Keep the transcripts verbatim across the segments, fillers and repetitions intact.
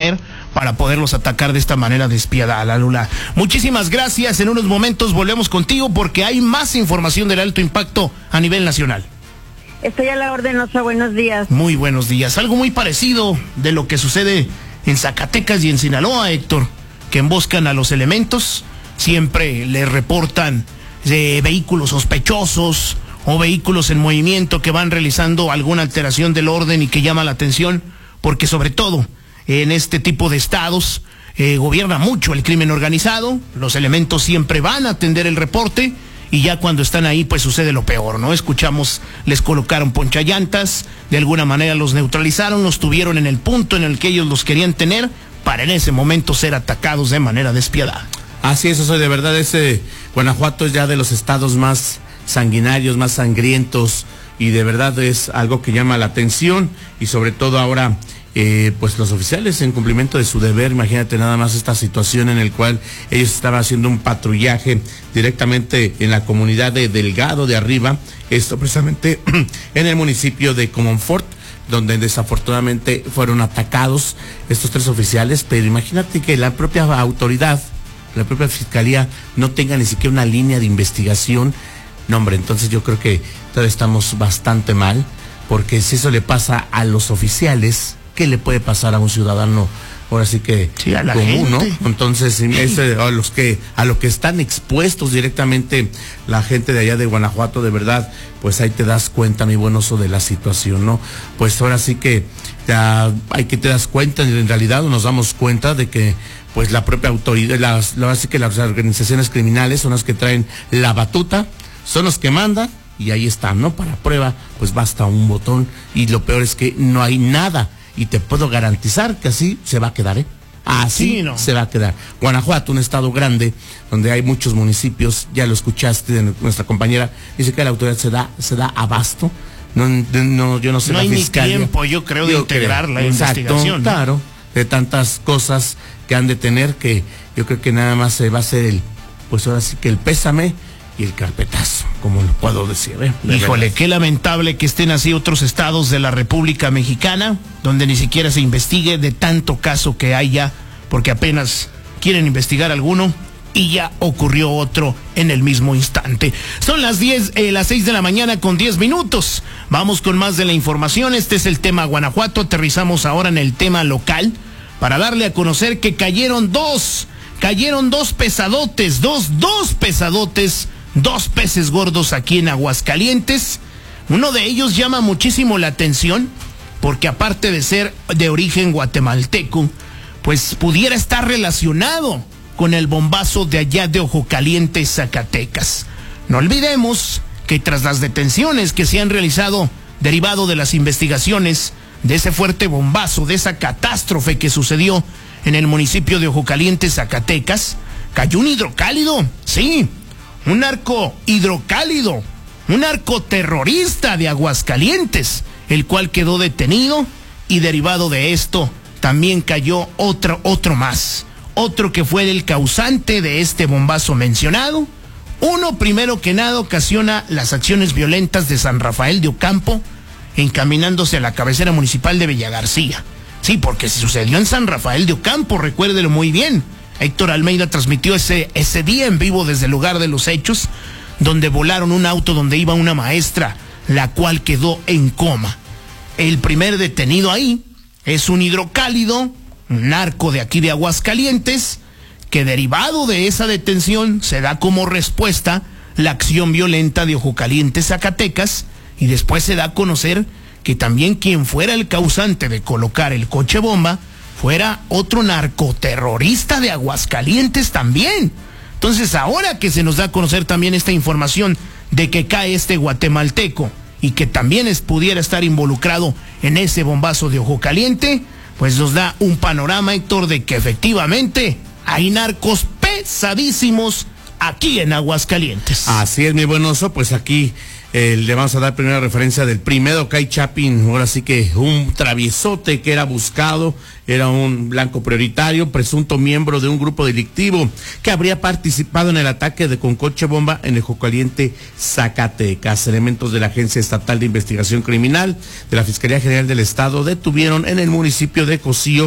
tener para poderlos atacar de esta manera despiadada, Lula. Muchísimas gracias. En unos momentos volvemos contigo porque hay más información del alto impacto a nivel nacional. Estoy a la orden, Oso. Buenos días. Muy buenos días. Algo muy parecido de lo que sucede en Zacatecas y en Sinaloa, Héctor, que emboscan a los elementos, siempre les reportan de vehículos sospechosos o vehículos en movimiento que van realizando alguna alteración del orden y que llama la atención, porque sobre todo en este tipo de estados eh, gobierna mucho el crimen organizado, los elementos siempre van a atender el reporte y ya cuando están ahí pues sucede lo peor, ¿no? Escuchamos, les colocaron ponchallantas, de alguna manera los neutralizaron, los tuvieron en el punto en el que ellos los querían tener para en ese momento ser atacados de manera despiadada. Así es, eso de verdad, ese Guanajuato es ya de los estados más sanguinarios, más sangrientos, y de verdad es algo que llama la atención, y sobre todo ahora, eh, pues los oficiales en cumplimiento de su deber, imagínate nada más esta situación en el cual ellos estaban haciendo un patrullaje directamente en la comunidad de Delgado de Arriba, esto precisamente en el municipio de Comonfort, donde desafortunadamente fueron atacados estos tres oficiales, pero imagínate que la propia autoridad, la propia fiscalía no tenga ni siquiera una línea de investigación. No, hombre, entonces yo creo que todavía estamos bastante mal, porque si eso le pasa a los oficiales, ¿qué le puede pasar a un ciudadano? Ahora sí que sí, a la común, gente, ¿no? Entonces, ese, a los que, a lo que están expuestos directamente la gente de allá de Guanajuato, de verdad, pues ahí te das cuenta, mi buen Oso, de la situación, ¿no? Pues ahora sí que ya hay que te das cuenta, en realidad nos damos cuenta de que pues la propia autoridad, las, ahora sí que las organizaciones criminales son las que traen la batuta, son los que mandan, y ahí están, ¿no? Para prueba, pues basta un botón, y lo peor es que no hay nada, y te puedo garantizar que así se va a quedar, ¿eh? Así sí, no. se va a quedar. Guanajuato, un estado grande, donde hay muchos municipios, ya lo escuchaste de nuestra compañera, dice que la autoridad se da, se da abasto, no, no, yo no sé no la hay fiscalía. Ni tiempo, yo creo, de yo integrar creo. la Exacto, investigación. Claro, ¿no? De tantas cosas que han de tener, que yo creo que nada más se va a hacer el, pues ahora sí que el pésame y el carpetazo, como lo puedo decir, ¿eh? Híjole, verdad. Qué lamentable que estén así otros estados de la República Mexicana, donde ni siquiera se investigue de tanto caso que hay ya, porque apenas quieren investigar alguno y ya ocurrió otro en el mismo instante. Son las diez, eh, las seis de la mañana con diez minutos. Vamos con más de la información. Este es el tema Guanajuato. Aterrizamos ahora en el tema local para darle a conocer que cayeron dos, cayeron dos pesadotes, dos, dos pesadotes, dos peces gordos aquí en Aguascalientes. Uno de ellos llama muchísimo la atención porque aparte de ser de origen guatemalteco, pues pudiera estar relacionado con el bombazo de allá de Ojo Caliente, Zacatecas. No olvidemos que tras las detenciones que se han realizado derivado de las investigaciones de ese fuerte bombazo, de esa catástrofe que sucedió en el municipio de Ojo Caliente, Zacatecas, cayó un hidrocálido, sí, un narco hidrocálido, un narcoterrorista de Aguascalientes, el cual quedó detenido, y derivado de esto también cayó otro, otro más, otro que fue el causante de este bombazo mencionado. Uno, primero que nada, ocasiona las acciones violentas de San Rafael de Ocampo, encaminándose a la cabecera municipal de Villa García. Sí, porque se sucedió en San Rafael de Ocampo, recuérdelo muy bien. Héctor Almeida transmitió ese, ese día en vivo desde el lugar de los hechos, donde volaron un auto donde iba una maestra, la cual quedó en coma. El primer detenido ahí es un hidrocálido, un narco de aquí de Aguascalientes, que derivado de esa detención se da como respuesta la acción violenta de Ojo Caliente, Zacatecas, y después se da a conocer que también quien fuera el causante de colocar el coche bomba fuera otro narcoterrorista de Aguascalientes también. Entonces, ahora que se nos da a conocer también esta información de que cae este guatemalteco y que también es, pudiera estar involucrado en ese bombazo de Ojo Caliente, pues nos da un panorama, Héctor, de que efectivamente hay narcos pesadísimos aquí en Aguascalientes. Así es, mi buen Oso, pues aquí eh, le vamos a dar primera referencia del primero, Kai Chapin, ahora sí que un traviesote que era buscado, era un blanco prioritario, presunto miembro de un grupo delictivo que habría participado en el ataque de con coche bomba en Ojo Caliente, Zacatecas. Elementos de la Agencia Estatal de Investigación Criminal de la Fiscalía General del Estado detuvieron en el municipio de Cocío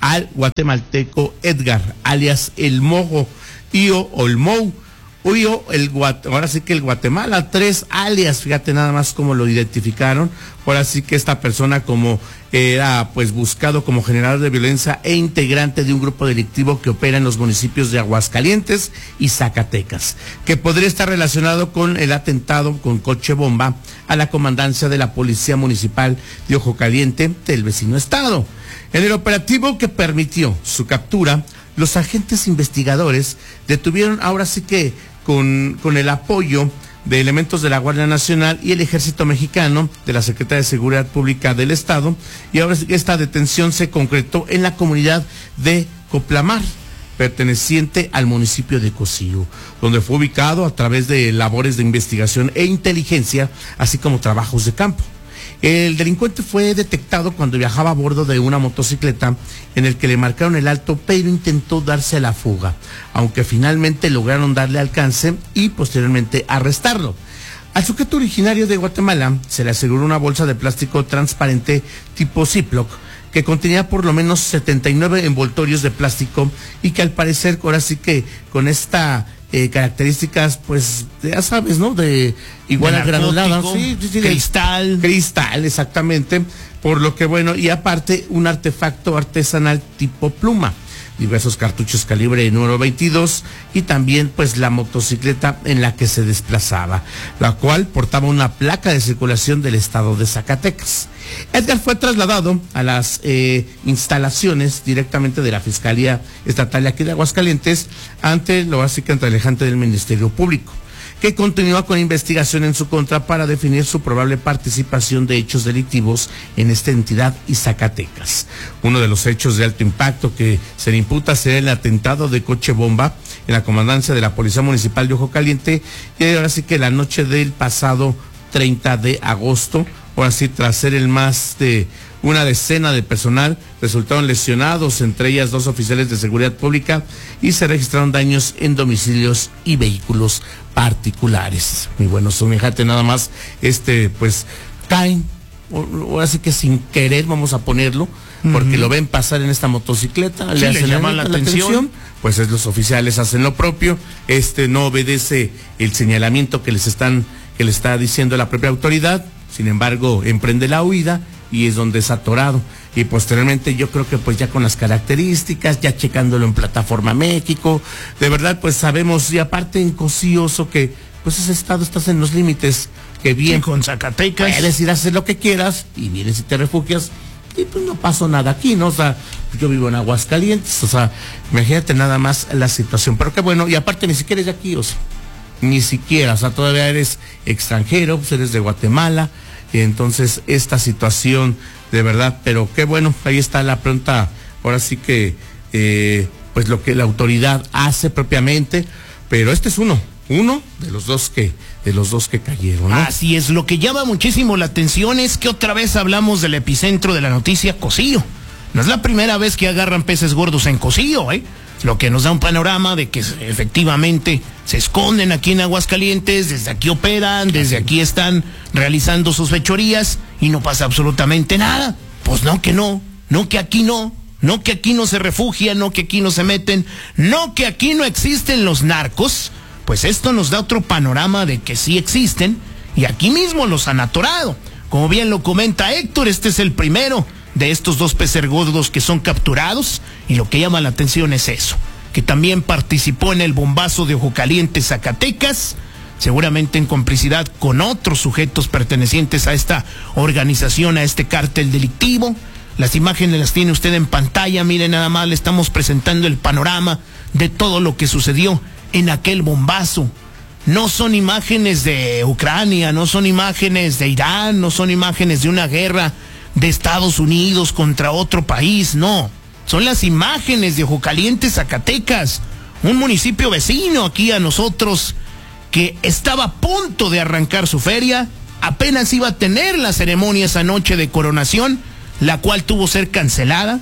al guatemalteco Edgar, alias El Mojo, Io o El Mou, Uyo, el Guat, ahora sí que el Guatemala, tres alias, fíjate nada más cómo lo identificaron. Ahora sí que esta persona como era pues buscado como generador de violencia e integrante de un grupo delictivo que opera en los municipios de Aguascalientes y Zacatecas, que podría estar relacionado con el atentado con coche bomba a la comandancia de la Policía Municipal de Ojo Caliente del vecino estado. En el operativo que permitió su captura, los agentes investigadores detuvieron ahora sí que con, con el apoyo de elementos de la Guardia Nacional y el Ejército Mexicano, de la Secretaría de Seguridad Pública del Estado, y ahora esta detención se concretó en la comunidad de Coplamar, perteneciente al municipio de Cocío, donde fue ubicado a través de labores de investigación e inteligencia, así como trabajos de campo. El delincuente fue detectado cuando viajaba a bordo de una motocicleta en el que le marcaron el alto, pero intentó darse a la fuga, aunque finalmente lograron darle alcance y posteriormente arrestarlo. Al sujeto originario de Guatemala se le aseguró una bolsa de plástico transparente tipo Ziploc que contenía por lo menos setenta y nueve envoltorios de plástico y que al parecer ahora sí que con esta Eh, características, pues, ya sabes, ¿no? De igual a granulada, sí, sí, sí, cristal. Cristal, exactamente. Por lo que, bueno, y aparte, un artefacto artesanal tipo pluma, diversos cartuchos calibre número veintidós y también, pues, la motocicleta en la que se desplazaba, la cual portaba una placa de circulación del estado de Zacatecas. Edgar fue trasladado a las eh, instalaciones directamente de la Fiscalía Estatal de aquí de Aguascalientes ante lo básicamente alejante del Ministerio Público, que continúa con investigación en su contra para definir su probable participación de hechos delictivos en esta entidad y Zacatecas. Uno de los hechos de alto impacto que se le imputa será el atentado de coche bomba en la comandancia de la Policía Municipal de Ojo Caliente, y ahora sí que la noche del pasado treinta de agosto, ahora sí, tras ser el más de una decena de personal, resultaron lesionados, entre ellas dos oficiales de seguridad pública, y se registraron daños en domicilios y vehículos particulares. Y bueno, fíjate nada más, este, pues, caen, ahora sí que sin querer, vamos a ponerlo, porque uh-huh. lo ven pasar en esta motocicleta, sí, le hacen le llaman la, la atención. atención, pues es, los oficiales hacen lo propio, este no obedece el señalamiento que les están, que le está diciendo la propia autoridad. Sin embargo, emprende la huida y es donde es atorado. Y posteriormente yo creo que pues ya con las características, ya checándolo en Plataforma México, de verdad pues sabemos, y aparte en Cocioso que pues ese estado estás en los límites, que bien. Sí, con Zacatecas. Puedes ir a hacer lo que quieras y vienes y te refugias y pues no pasó nada aquí, ¿no? O sea, yo vivo en Aguascalientes, o sea, imagínate nada más la situación. Pero qué bueno, y aparte ni siquiera eres de aquí, o sea, ni siquiera, o sea, todavía eres extranjero, pues eres de Guatemala. Y entonces esta situación de verdad, pero qué bueno, ahí está la pregunta, ahora sí que eh, pues lo que la autoridad hace propiamente, pero este es uno, uno de los dos que, de los dos que cayeron, ¿no? Así es, lo que llama muchísimo la atención es que otra vez hablamos del epicentro de la noticia, Cocío. No es la primera vez que agarran peces gordos en Cocío, ¿eh? Lo que nos da un panorama de que efectivamente se esconden aquí en Aguascalientes, desde aquí operan, desde aquí están realizando sus fechorías y no pasa absolutamente nada. Pues no que no, no que aquí no, no que aquí no se refugian, no que aquí no se meten, no que aquí no existen los narcos. Pues esto nos da otro panorama de que sí existen y aquí mismo los han atorado. Como bien lo comenta Héctor, este es el primero de estos dos peces gordos que son capturados, y lo que llama la atención es eso, que también participó en el bombazo de Ojo Caliente, Zacatecas, seguramente en complicidad con otros sujetos pertenecientes a esta organización, a este cártel delictivo. Las imágenes las tiene usted en pantalla, miren nada más, le estamos presentando el panorama de todo lo que sucedió en aquel bombazo. No son imágenes de Ucrania, no son imágenes de Irán, no son imágenes de una guerra de Estados Unidos contra otro país, no. Son las imágenes de Ojo Caliente, Zacatecas, un municipio vecino aquí a nosotros, que estaba a punto de arrancar su feria, apenas iba a tener la ceremonia esa noche de coronación, la cual tuvo que ser cancelada.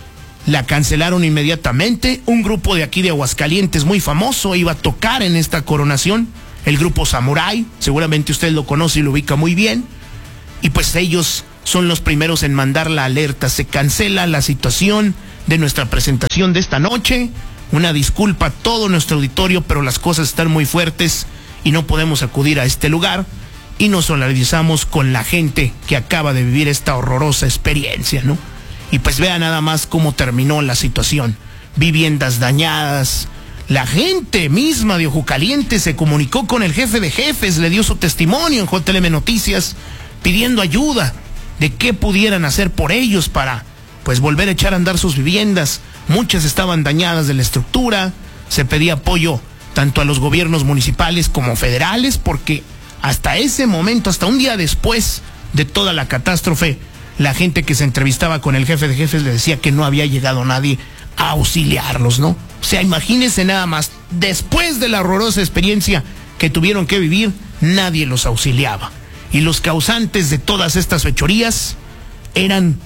La cancelaron inmediatamente. Un grupo de aquí de Aguascalientes muy famoso iba a tocar en esta coronación, el grupo Samurai, seguramente usted lo conoce y lo ubica muy bien, y pues ellos son los primeros en mandar la alerta. Se cancela la situación de nuestra presentación de esta noche. Una disculpa a todo nuestro auditorio, pero las cosas están muy fuertes y no podemos acudir a este lugar. Y nos solidarizamos con la gente que acaba de vivir esta horrorosa experiencia, ¿no? Y pues vea nada más cómo terminó la situación. Viviendas dañadas. La gente misma de Ojo Caliente se comunicó con el jefe de jefes, le dio su testimonio en J L M Noticias, pidiendo ayuda de qué pudieran hacer por ellos para, pues, volver a echar a andar sus viviendas. Muchas estaban dañadas de la estructura. Se pedía apoyo tanto a los gobiernos municipales como federales, porque hasta ese momento, hasta un día después de toda la catástrofe, la gente que se entrevistaba con el jefe de jefes le decía que no había llegado nadie a auxiliarlos, ¿no? O sea, imagínense nada más, después de la horrorosa experiencia que tuvieron que vivir, nadie los auxiliaba. Y los causantes de todas estas fechorías eran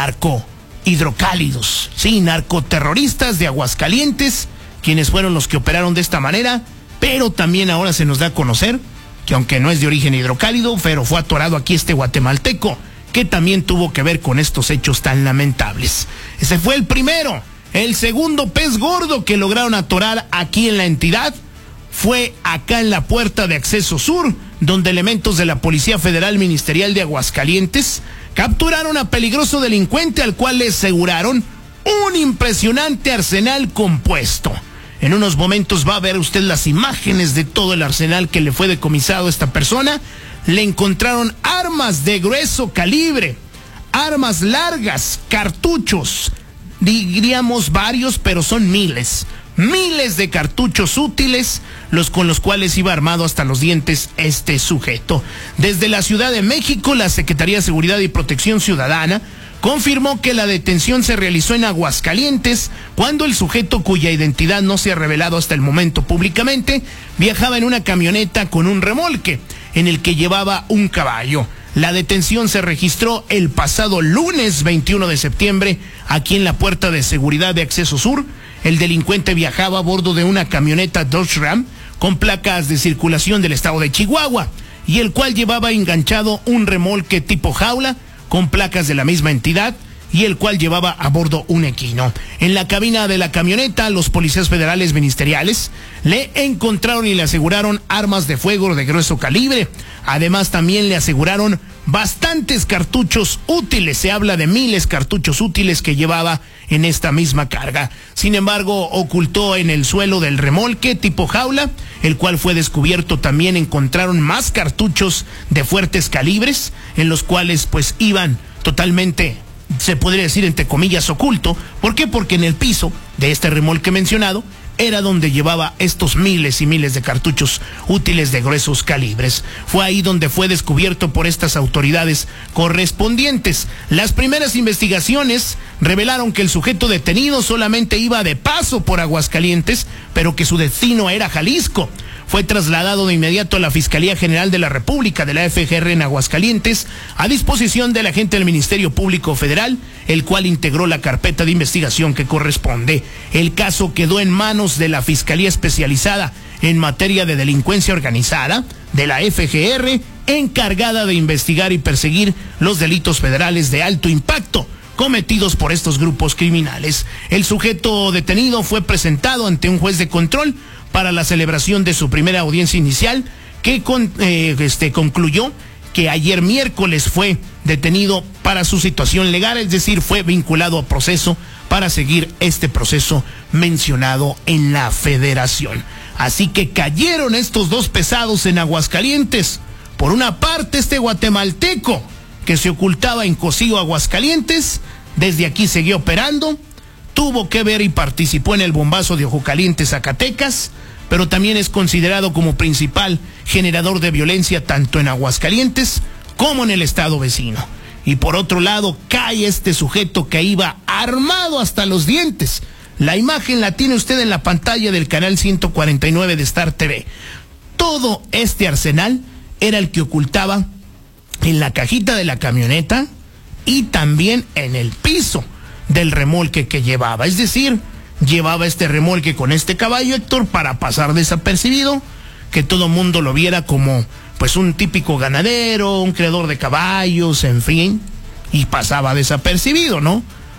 narcohidrocálidos, sí, narcoterroristas de Aguascalientes, quienes fueron los que operaron de esta manera. Pero también ahora se nos da a conocer que, aunque no es de origen hidrocálido, pero fue atorado aquí este guatemalteco, que también tuvo que ver con estos hechos tan lamentables. Ese fue el primero. El segundo pez gordo que lograron atorar aquí en la entidad fue acá en la puerta de acceso sur, donde elementos de la Policía Federal Ministerial de Aguascalientes capturaron a peligroso delincuente, al cual le aseguraron un impresionante arsenal compuesto. En unos momentos va a ver usted las imágenes de todo el arsenal que le fue decomisado a esta persona. Le encontraron armas de grueso calibre, armas largas, cartuchos, diríamos varios, pero son miles, miles de cartuchos útiles, los con los cuales iba armado hasta los dientes este sujeto. Desde la Ciudad de México, la Secretaría de Seguridad y Protección Ciudadana confirmó que la detención se realizó en Aguascalientes, cuando el sujeto, cuya identidad no se ha revelado hasta el momento públicamente, viajaba en una camioneta con un remolque en el que llevaba un caballo. La detención se registró el pasado lunes veintiuno de septiembre aquí en la puerta de seguridad de acceso sur. El delincuente viajaba a bordo de una camioneta Dodge Ram con placas de circulación del estado de Chihuahua, y el cual llevaba enganchado un remolque tipo jaula con placas de la misma entidad, y el cual llevaba a bordo un equino. En la cabina de la camioneta, los policías federales ministeriales le encontraron y le aseguraron armas de fuego de grueso calibre. Además, también le aseguraron bastantes cartuchos útiles. Se habla de miles cartuchos útiles que llevaba en esta misma carga. Sin embargo, ocultó en el suelo del remolque tipo jaula, el cual fue descubierto. También encontraron más cartuchos de fuertes calibres, en los cuales pues iban totalmente, se podría decir entre comillas, oculto. ¿Por qué? Porque en el piso de este remolque mencionado era donde llevaba estos miles y miles de cartuchos útiles de gruesos calibres. Fue ahí donde fue descubierto por estas autoridades correspondientes. Las primeras investigaciones revelaron que el sujeto detenido solamente iba de paso por Aguascalientes, pero que su destino era Jalisco. Fue trasladado de inmediato a la Fiscalía General de la República de la F G R en Aguascalientes, a disposición del agente del Ministerio Público Federal, el cual integró la carpeta de investigación que corresponde. El caso quedó en manos de la Fiscalía Especializada en Materia de Delincuencia Organizada de la F G R, encargada de investigar y perseguir los delitos federales de alto impacto cometidos por estos grupos criminales. El sujeto detenido fue presentado ante un juez de control para la celebración de su primera audiencia inicial, que con, eh, este, concluyó que ayer miércoles fue detenido para su situación legal, es decir, fue vinculado a proceso para seguir este proceso mencionado en la federación. Así que cayeron estos dos pesados en Aguascalientes. Por una parte, este guatemalteco que se ocultaba en Cocío, Aguascalientes, desde aquí siguió operando, tuvo que ver y participó en el bombazo de Ojo Caliente, Zacatecas, pero también es considerado como principal generador de violencia tanto en Aguascalientes como en el estado vecino. Y por otro lado, cae este sujeto que iba armado hasta los dientes. La imagen la tiene usted en la pantalla del canal ciento cuarenta y nueve de Star T V. Todo este arsenal era el que ocultaba en la cajita de la camioneta y también en el piso del remolque que llevaba. Es decir, llevaba este remolque con este caballo, Héctor, para pasar desapercibido, que todo mundo lo viera como pues un típico ganadero, un criador de caballos, en fin, y pasaba desapercibido, ¿no?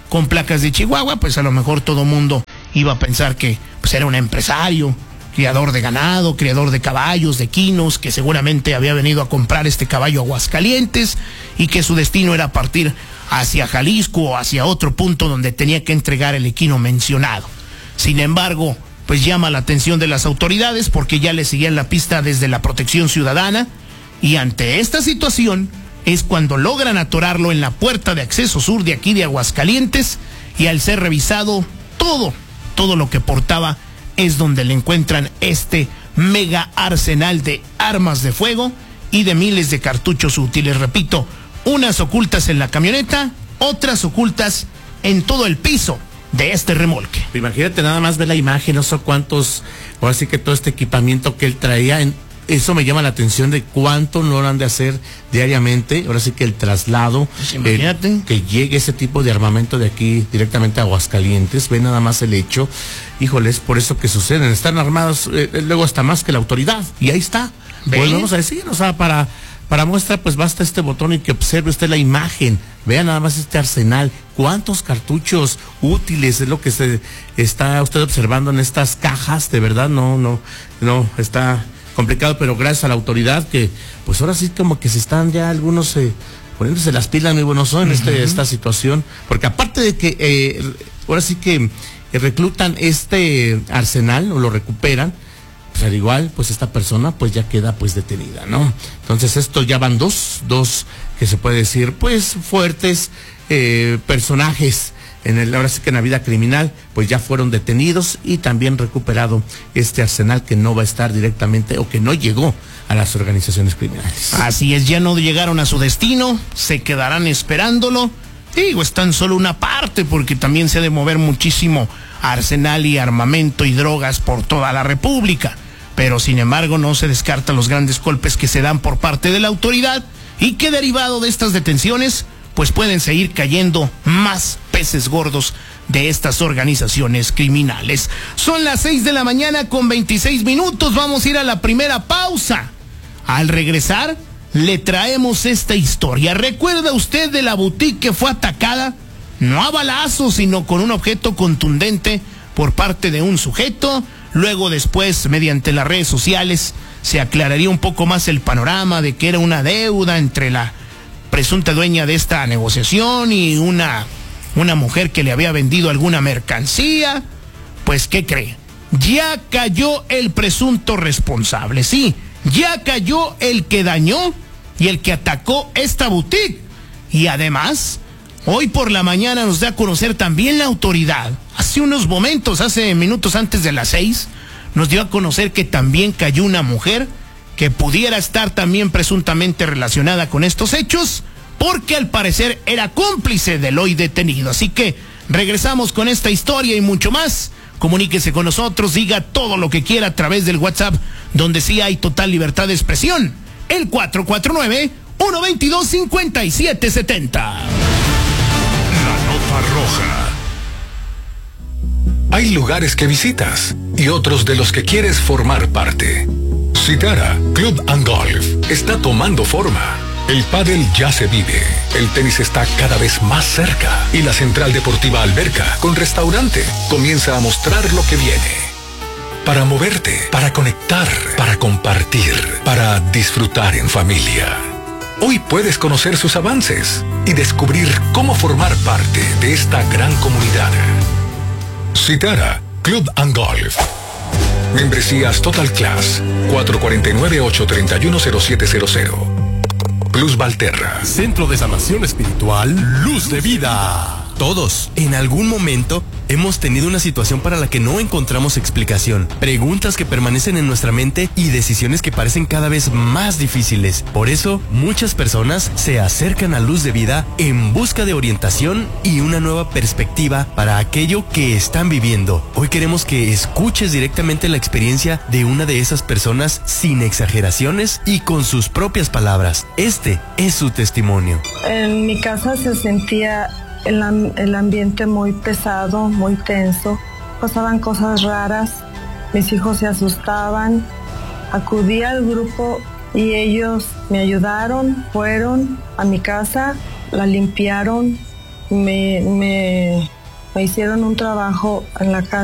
con placas de Chihuahua, pues a lo mejor todo mundo iba a pensar que pues era un empresario, criador de ganado, criador de caballos, de quinos, que seguramente había venido a comprar este caballo a Aguascalientes y que su destino era partir hacia Jalisco o hacia otro punto donde tenía que entregar el equino mencionado. Sin embargo, pues llama la atención de las autoridades porque ya le seguían la pista desde la Protección Ciudadana, y ante esta situación es cuando logran atorarlo en la puerta de acceso sur de aquí de Aguascalientes, y al ser revisado todo, todo lo que portaba es donde le encuentran este mega arsenal de armas de fuego y de miles de cartuchos útiles. Repito, unas ocultas en la camioneta, otras ocultas en todo el piso de este remolque. Imagínate nada más ver la imagen, no sé cuántos, ahora sí que todo este equipamiento que él traía, en, eso me llama la atención de cuánto no lo han de hacer diariamente. Ahora sí que el traslado, pues imagínate, eh, que llegue ese tipo de armamento de aquí directamente a Aguascalientes, ve nada más el hecho. Híjole, es por eso que suceden, están armados eh, luego hasta más que la autoridad, y ahí está. ¿Ve? Pues vamos a decir, o sea, para Para muestra, pues basta este botón y que observe usted la imagen. Vea nada más este arsenal. ¿Cuántos cartuchos útiles es lo que se está usted observando en estas cajas? De verdad, no, no, no, está complicado, pero gracias a la autoridad que, pues ahora sí como que se están ya algunos eh, poniéndose las pilas, muy buenos son, en uh-huh. este, esta situación. Porque aparte de que, eh, ahora sí que eh, reclutan este arsenal o lo recuperan, pues al igual, pues esta persona pues ya queda pues detenida, ¿no? Entonces esto ya van dos, dos que se puede decir pues fuertes eh, personajes en el, ahora sí que en la vida criminal, pues ya fueron detenidos y también recuperado este arsenal que no va a estar directamente o que no llegó a las organizaciones criminales. Así es, ya no llegaron a su destino, se quedarán esperándolo. Digo, es tan solo una parte porque también se ha de mover muchísimo arsenal y armamento y drogas por toda la República. Pero sin embargo no se descartan los grandes golpes que se dan por parte de la autoridad y que derivado de estas detenciones pues pueden seguir cayendo más peces gordos de estas organizaciones criminales. Son las seis de la mañana con veintiséis minutos, vamos a ir a la primera pausa. Al regresar le traemos esta historia. ¿Recuerda usted de la boutique que fue atacada? No a balazos, sino con un objeto contundente por parte de un sujeto. Luego después, mediante las redes sociales, se aclararía un poco más el panorama de que era una deuda entre la presunta dueña de esta negociación y una, una mujer que le había vendido alguna mercancía. Pues, ¿qué cree? Ya cayó el presunto responsable, sí, ya cayó el que dañó y el que atacó esta boutique. Y además, hoy por la mañana nos da a conocer también la autoridad. Hace unos momentos, hace minutos antes de las seis, nos dio a conocer que también cayó una mujer que pudiera estar también presuntamente relacionada con estos hechos, porque al parecer era cómplice del hoy detenido. Así que regresamos con esta historia y mucho más. Comuníquese con nosotros, diga todo lo que quiera a través del WhatsApp, donde sí hay total libertad de expresión. El cuatro cuatro nueve, uno dos dos, cinco siete siete cero. La nota roja. Hay lugares que visitas y otros de los que quieres formar parte. Citara Club and Golf está tomando forma. El pádel ya se vive, el tenis está cada vez más cerca y la Central Deportiva Alberca, con restaurante, comienza a mostrar lo que viene. Para moverte, para conectar, para compartir, para disfrutar en familia. Hoy puedes conocer sus avances y descubrir cómo formar parte de esta gran comunidad. Citara Club and Golf. Membresías Total Class cuatro cuatro nueve, ocho tres uno, cero siete cero cero. Plus Valterra. Centro de Sanación Espiritual Luz de Vida. Todos, en algún momento, hemos tenido una situación para la que no encontramos explicación, preguntas que permanecen en nuestra mente y decisiones que parecen cada vez más difíciles. Por eso, muchas personas se acercan a Luz de Vida en busca de orientación y una nueva perspectiva para aquello que están viviendo. Hoy queremos que escuches directamente la experiencia de una de esas personas sin exageraciones y con sus propias palabras. Este es su testimonio. En mi casa se sentía El, el ambiente muy pesado, muy tenso, pasaban cosas raras, mis hijos se asustaban, acudí al grupo y ellos me ayudaron, fueron a mi casa, la limpiaron, me, me, me hicieron un trabajo en la casa.